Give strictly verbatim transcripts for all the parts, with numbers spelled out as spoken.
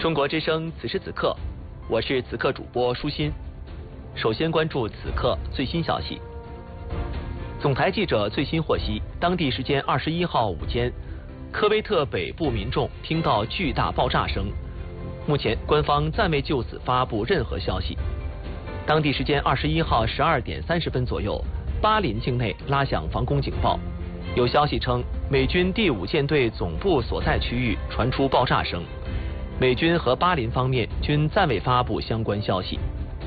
中国之声此时此刻，我是此刻主播舒心。首先关注此刻最新消息。总台记者最新获悉，当地时间二十一号午间，科威特北部民众听到巨大爆炸声。目前官方暂未就此发布任何消息。当地时间二十一号十二点三十分左右，巴林境内拉响防空警报。有消息称，美军第五舰队总部所在区域传出爆炸声。美军和巴林方面均暂未发布相关消息。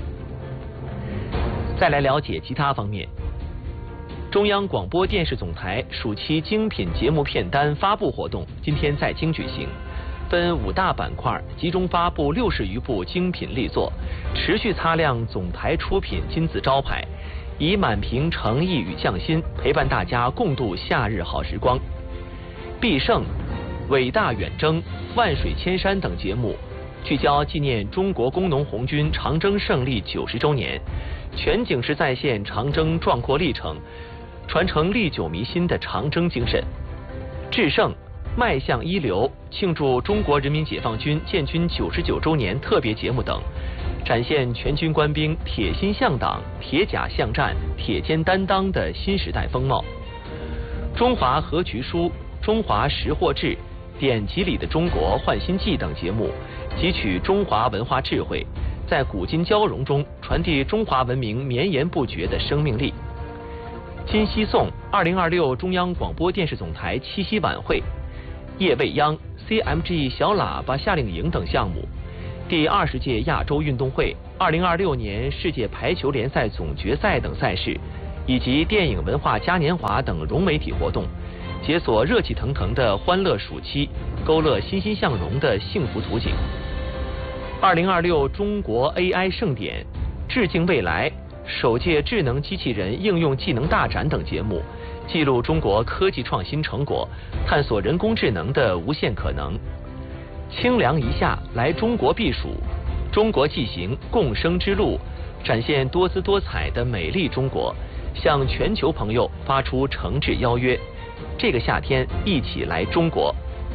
再来了解其他方面。中央广播电视总台暑期精品节目片单发布活动今天在京举行，分五大板块集中发布六十余部精品力作，持续擦亮总台出品金字招牌，以满屏诚意与匠心陪伴大家共度夏日好时光。必胜、伟大远征、万水千山等节目聚焦纪念中国工农红军长征胜利九十周年，全景式再现长征壮阔历程，传承历久弥新的长征精神。制胜、迈向一流庆祝中国人民解放军建军九十九周年特别节目等，展现全军官兵铁心向党、铁甲向战、铁肩担当的新时代风貌。中华和局书、中华识货志、典籍里的中国换新纪等节目汲取中华文化智慧，在古今交融中传递中华文明绵延不绝的生命力。今夕颂二零二六中央广播电视总台七夕晚会、夜未央、C M G 小喇叭夏令营等项目，第二十届亚洲运动会、二零二六年世界排球联赛总决赛等赛事，以及电影文化嘉年华等融媒体活动，解锁热气腾腾的欢乐暑期，勾勒欣欣向荣的幸福图景。二零二六中国 A I 盛典、致敬未来、首届智能机器人应用技能大展等节目，记录中国科技创新成果，探索人工智能的无限可能。清凉一夏来中国避暑，中国纪行共生之路，展现多姿多彩的美丽中国，向全球朋友发出诚挚邀约。这个夏天一起来中国。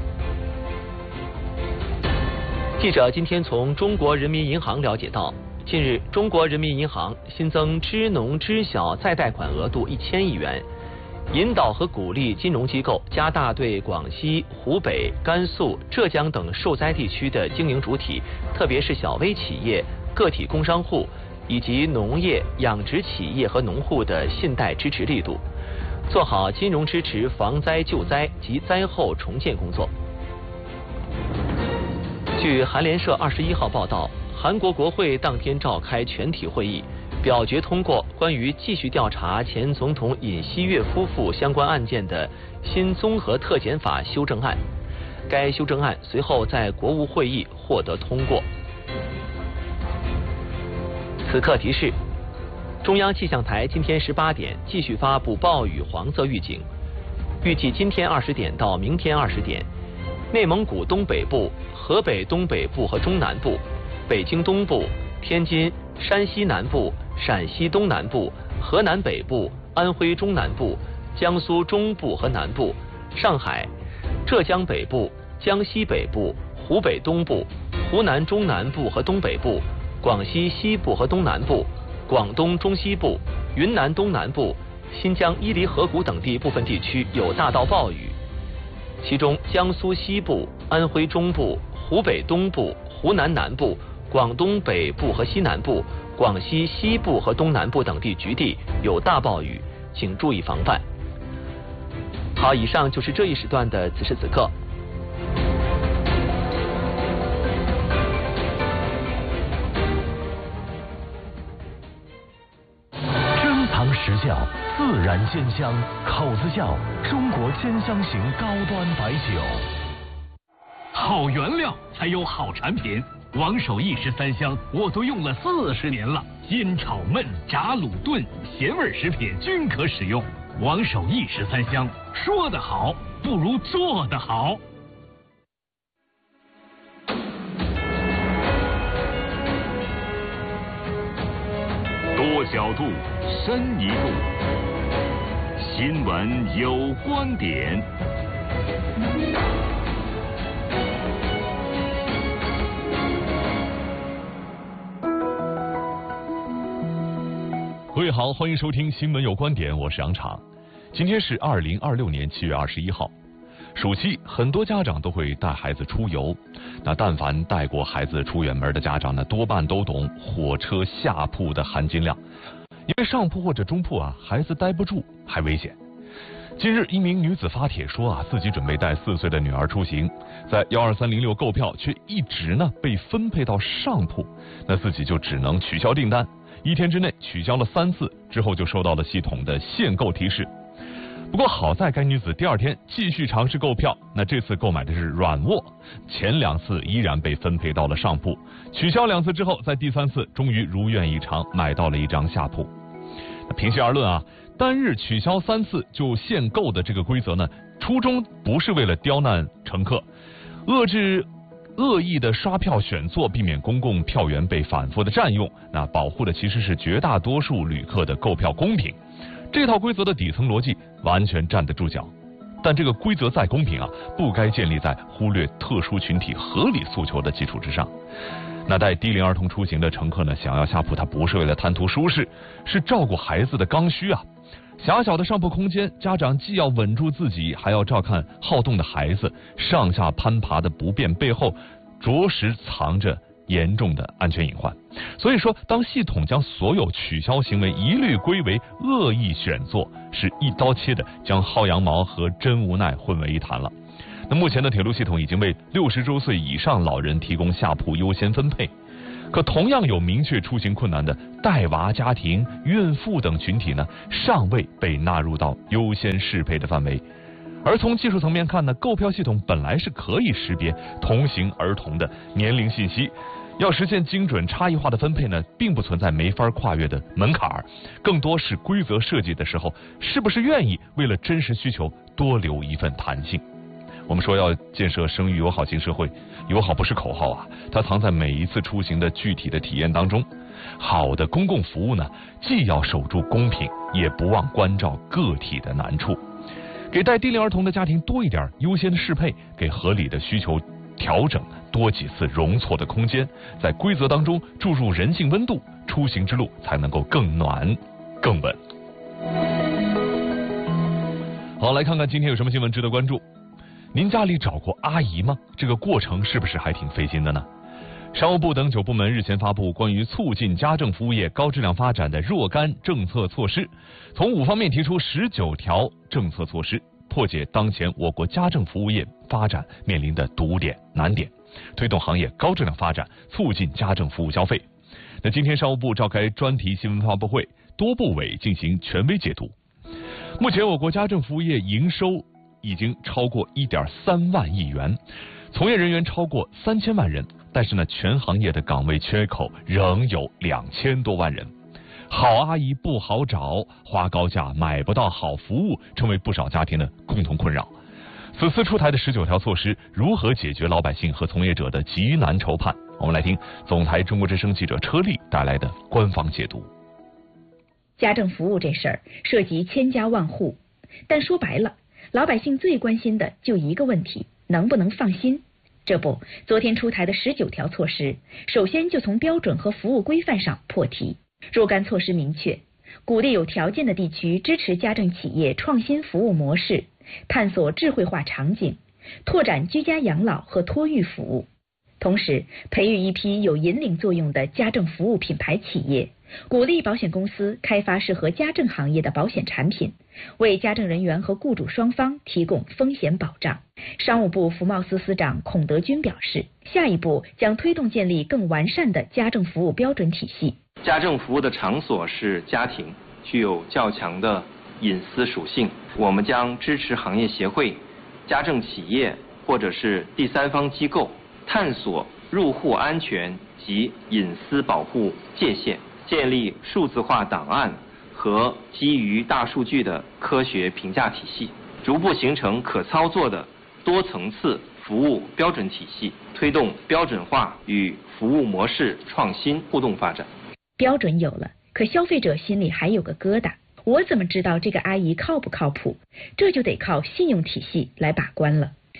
记者今天从中国人民银行了解到，近日中国人民银行新增支农知小再贷款额度一千亿元，引导和鼓励金融机构加大对广西、湖北、甘肃、浙江等受灾地区的经营主体，特别是小微企业、个体工商户以及农业、养殖企业和农户的信贷支持力度，做好金融支持防灾救灾及灾后重建工作。据韩联社二十一号报道，韩国国会当天召开全体会议，表决通过关于继续调查前总统尹锡悦夫妇相关案件的新综合特检法修正案。该修正案随后在国务会议获得通过。此刻提示：中央气象台今天十八点继续发布暴雨黄色预警，预计今天二十点到明天二十点，内蒙古东北部、河北东北部和中南部、北京东部、天津、山西南部、陕西东南部、河南北部、安徽中南部、江苏中部和南部、上海、浙江北部、江西北部、湖北东部、湖南中南部和东北部、广西西部和东南部、广东中西部、云南东南部、新疆伊犁河谷等地部分地区有大到暴雨，其中江苏西部、安徽中部、湖北东部、湖南南部、广东北部和西南部、广西西部和东南部等地局地有大暴雨，请注意防范。好，以上就是这一时段的此时此刻。 珍藏实窖，自然鲜香，口子窖，中国鲜香型高端白酒。 好原料才有好产品。王守义十三香我都用了四十年了，煎炒焖炸卤炖咸味食品均可使用。王守义十三香，说得好不如做得好。 多角度，深一度，新闻有观点。 各位好，欢迎收听新闻有观点，我是杨昶。今天是二零二六年七月二十一号，暑期很多家长都会带孩子出游。那但凡带过孩子出远门的家长呢，多半都懂火车下铺的含金量，因为上铺或者中铺啊，孩子待不住还危险。近日，一名女子发帖说啊，自己准备带四岁的女儿出行，在幺二三零六购票，却一直呢被分配到上铺，那自己就只能取消订单。一天之内取消了三次，之后就收到了系统的限购提示。不过好在该女子第二天继续尝试购票，那这次购买的是软卧，前两次依然被分配到了上铺，取消两次之后，在第三次终于如愿以偿买到了一张下铺。平心而论啊，单日取消三次就限购的这个规则呢，初衷不是为了刁难乘客，遏制恶意的刷票选座，避免公共票源被反复的占用，那保护的其实是绝大多数旅客的购票公平。这套规则的底层逻辑完全站得住脚，但这个规则再公平啊，不该建立在忽略特殊群体合理诉求的基础之上。那带低龄儿童出行的乘客呢，想要下铺，他不是为了贪图舒适，是照顾孩子的刚需啊。狭小的上铺空间，家长既要稳住自己，还要照看好动的孩子，上下攀爬的不便背后，着实藏着严重的安全隐患。所以说，当系统将所有取消行为一律归为恶意选座，是一刀切的将薅羊毛和真无奈混为一谈了。那目前的铁路系统已经为六十周岁以上老人提供下铺优先分配。可同样有明确出行困难的带娃家庭、孕妇等群体呢，尚未被纳入到优先适配的范围。而从技术层面看呢，购票系统本来是可以识别同行儿童的年龄信息，要实现精准差异化的分配呢，并不存在没法跨越的门槛，更多是规则设计的时候，是不是愿意为了真实需求多留一份弹性。我们说要建设生育友好型社会，友好不是口号啊，它藏在每一次出行的具体的体验当中。好的公共服务呢，既要守住公平，也不忘关照个体的难处，给带低龄儿童的家庭多一点优先的适配，给合理的需求调整多几次容错的空间，在规则当中注入人性温度，出行之路才能够更暖更稳。好，来看看今天有什么新闻值得关注。您家里找过阿姨吗？这个过程是不是还挺费心的呢？商务部等九部门日前发布关于促进家政服务业高质量发展的若干政策措施，从五方面提出十九条政策措施，破解当前我国家政服务业发展面临的堵点难点，推动行业高质量发展，促进家政服务消费。那今天商务部召开专题新闻发布会，多部委进行权威解读。目前我国家政服务业营收已经超过 一点三万亿元，从业人员超过三千万人，但是呢，全行业的岗位缺口仍有两千多万人。好阿姨不好找，花高价买不到好服务，成为不少家庭的共同困扰。此次出台的十九条措施，如何解决老百姓和从业者的急难愁盼？我们来听总台中国之声记者车丽带来的官方解读。 家政服务这事儿涉及千家万户，但说白了，老百姓最关心的就一个问题，能不能放心？这不，昨天出台的十九条措施，首先就从标准和服务规范上破题。若干措施明确，鼓励有条件的地区支持家政企业创新服务模式，探索智慧化场景，拓展居家养老和托育服务。同时，培育一批有引领作用的家政服务品牌企业，鼓励保险公司开发适合家政行业的保险产品，为家政人员和雇主双方提供风险保障。商务部服贸司司长孔德军表示，下一步将推动建立更完善的家政服务标准体系。 家政服务的场所是家庭，具有较强的隐私属性。我们将支持行业协会、家政企业或者是第三方机构探索入户安全及隐私保护界限，建立数字化档案和基于大数据的科学评价体系，逐步形成可操作的多层次服务标准体系，推动标准化与服务模式创新互动发展。 标准有了，可消费者心里还有个疙瘩，我怎么知道这个阿姨靠不靠谱？这就得靠信用体系来把关了。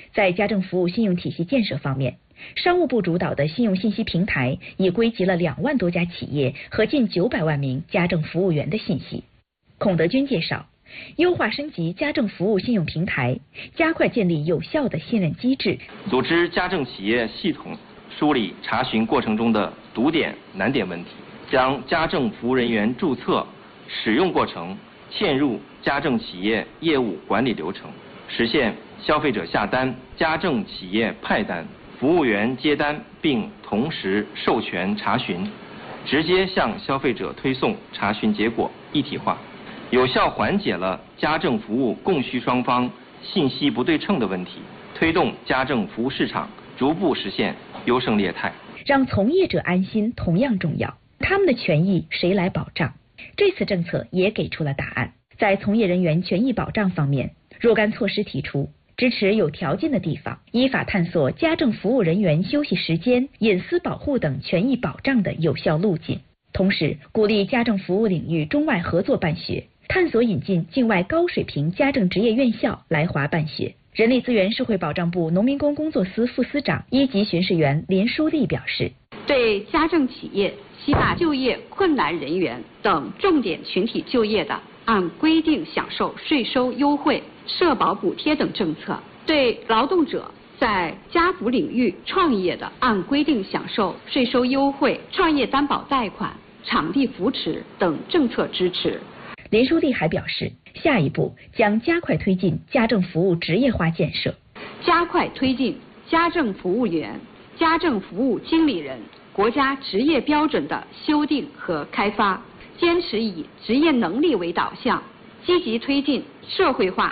在家政服务信用体系建设方面，商务部主导的信用信息平台已归集了两万多家企业和近九百万名家政服务员的信息。孔德军介绍，优化升级家政服务信用平台，加快建立有效的信任机制， 组织家政企业系统梳理查询过程中的堵点难点问题，将家政服务人员注册、使用过程嵌入家政企业业务管理流程，实现消费者下单、家政企业派单、服务员接单，并同时授权查询，直接向消费者推送查询结果一体化，有效缓解了家政服务供需双方信息不对称的问题，推动家政服务市场逐步实现优胜劣汰。 让从业者安心同样重要，他们的权益谁来保障？这次政策也给出了答案。在从业人员权益保障方面，若干措施提出，支持有条件的地方依法探索家政服务人员休息时间、隐私保护等权益保障的有效路径，同时鼓励家政服务领域中外合作办学，探索引进境外高水平家政职业院校来华办学。人力资源社会保障部农民工工作司副司长、一级巡视员林淑丽表示， 对家政企业吸纳就业困难人员等重点群体就业的，按规定享受税收优惠、社保补贴等政策；对劳动者在家扶领域创业的，按规定享受税收优惠、创业担保贷款、场地扶持等政策支持。 林淑丽还表示，下一步将加快推进家政服务职业化建设， 加快推进家政服务员、家政服务经理人国家职业标准的修订和开发，坚持以职业能力为导向，积极推进社会化